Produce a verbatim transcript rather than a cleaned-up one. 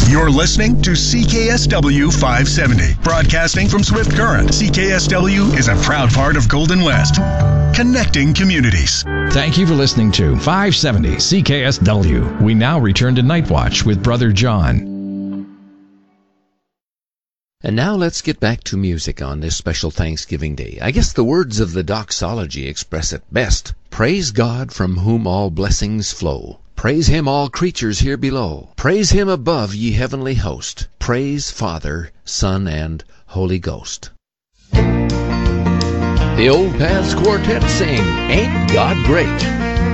You're listening to C K S W five seventy, broadcasting from Swift Current. C K S W is a proud part of Golden West, connecting communities. Thank you for listening to five seventy C K S W. We now return to Night Watch with Brother John. And now let's get back to music on this special Thanksgiving Day. I guess the words of the doxology express it best. Praise God from whom all blessings flow. Praise him, all creatures here below. Praise him above, ye heavenly host. Praise Father, Son, and Holy Ghost. The Old Paths Quartet sing, Ain't God Great?